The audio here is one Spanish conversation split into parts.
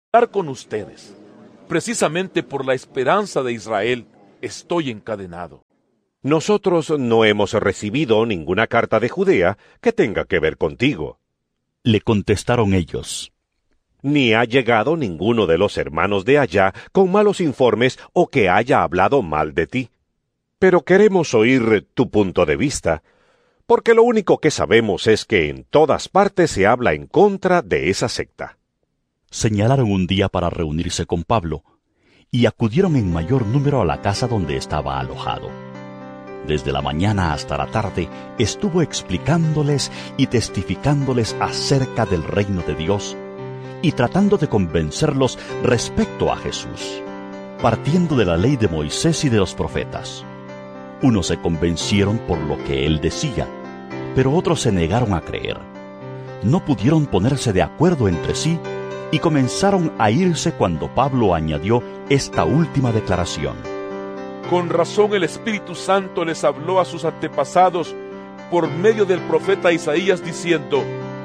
estar con ustedes. Precisamente por la esperanza de Israel estoy encadenado. Nosotros no hemos recibido ninguna carta de Judea que tenga que ver contigo. Le contestaron ellos. Ni ha llegado ninguno de los hermanos de allá con malos informes o que haya hablado mal de ti. Pero queremos oír tu punto de vista, porque lo único que sabemos es que en todas partes se habla en contra de esa secta. Señalaron un día para reunirse con Pablo, y acudieron en mayor número a la casa donde estaba alojado. Desde la mañana hasta la tarde estuvo explicándoles y testificándoles acerca del reino de Dios, y tratando de convencerlos respecto a Jesús, partiendo de la ley de Moisés y de los profetas. Unos se convencieron por lo que él decía, pero otros se negaron a creer. No pudieron ponerse de acuerdo entre sí y comenzaron a irse cuando Pablo añadió esta última declaración. Con razón el Espíritu Santo les habló a sus antepasados por medio del profeta Isaías diciendo: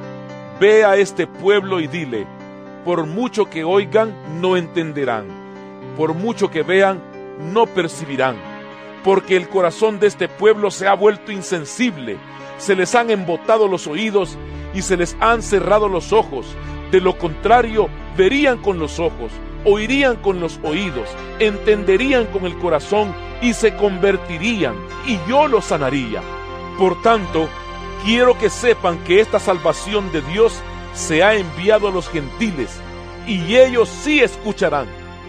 Ve a este pueblo y dile, por mucho que oigan, no entenderán, por mucho que vean, no percibirán, porque el corazón de este pueblo se ha vuelto insensible, se les han embotado los oídos y se les han cerrado los ojos. De lo contrario, verían con los ojos, oirían con los oídos, entenderían con el corazón y se convertirían, y yo los sanaría. Por tanto, quiero que sepan que esta salvación de Dios se ha enviado a los gentiles, y ellos sí escucharán.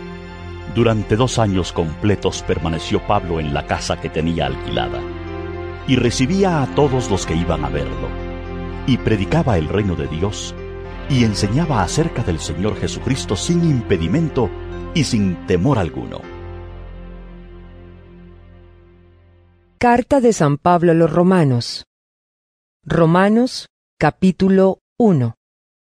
Durante 2 años completos permaneció Pablo en la casa que tenía alquilada, y recibía a todos los que iban a verlo, y predicaba el reino de Dios, y enseñaba acerca del Señor Jesucristo sin impedimento y sin temor alguno. Carta de San Pablo a los Romanos. Romanos, capítulo 1.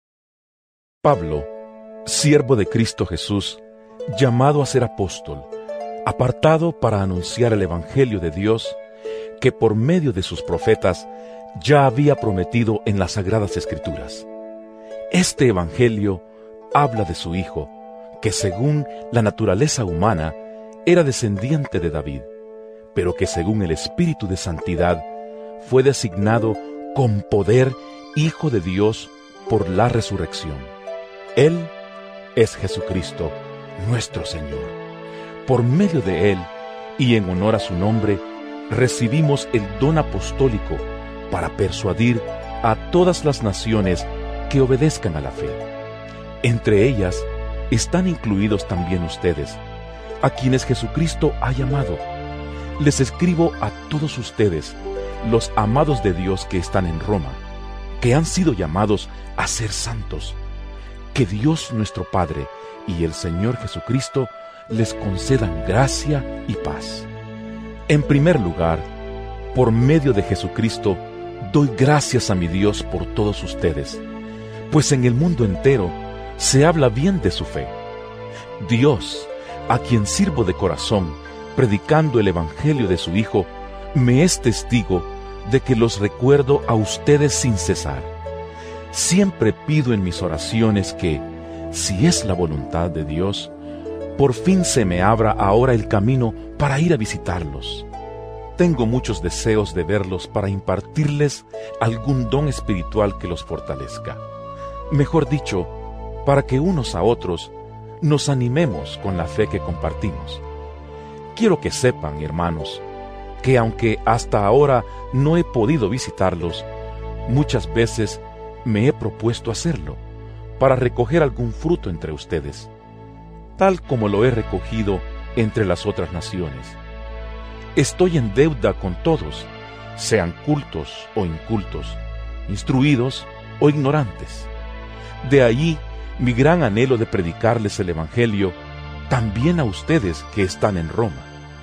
Pablo, siervo de Cristo Jesús, llamado a ser apóstol, apartado para anunciar el Evangelio de Dios, que por medio de sus profetas ya había prometido en las Sagradas Escrituras. Este Evangelio habla de su Hijo, que según la naturaleza humana era descendiente de David, pero que según el Espíritu de Santidad fue designado con poder Hijo de Dios por la resurrección. Él es Jesucristo, nuestro Señor. Por medio de Él, y en honor a su nombre, recibimos el don apostólico para persuadir a todas las naciones que obedezcan a la fe. Entre ellas están incluidos también ustedes, a quienes Jesucristo ha llamado. Les escribo a todos ustedes, los amados de Dios que están en Roma, que han sido llamados a ser santos. Que Dios nuestro Padre y el Señor Jesucristo les concedan gracia y paz. En primer lugar, por medio de Jesucristo, doy gracias a mi Dios por todos ustedes, pues en el mundo entero se habla bien de su fe. Dios, a quien sirvo de corazón, predicando el Evangelio de su Hijo, me es testigo de que los recuerdo a ustedes sin cesar. Siempre pido en mis oraciones que, si es la voluntad de Dios, por fin se me abra ahora el camino para ir a visitarlos. Tengo muchos deseos de verlos para impartirles algún don espiritual que los fortalezca. Mejor dicho, para que unos a otros nos animemos con la fe que compartimos. Quiero que sepan, hermanos, que aunque hasta ahora no he podido visitarlos, muchas veces me he propuesto hacerlo, para recoger algún fruto entre ustedes, tal como lo he recogido entre las otras naciones. Estoy en deuda con todos, sean cultos o incultos, instruidos o ignorantes. De allí mi gran anhelo de predicarles el Evangelio también a ustedes que están en Roma.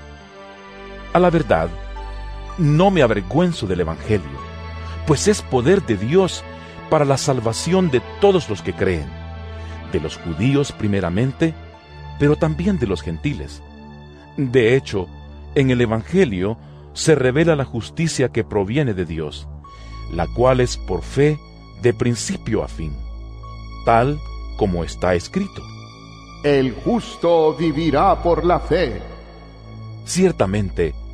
A la verdad, no me avergüenzo del Evangelio, pues es poder de Dios para la salvación de todos los que creen, de los judíos primeramente, pero también de los gentiles. De hecho, en el Evangelio se revela la justicia que proviene de Dios, la cual es por fe de principio a fin, tal como está escrito: El justo vivirá por la fe. Ciertamente,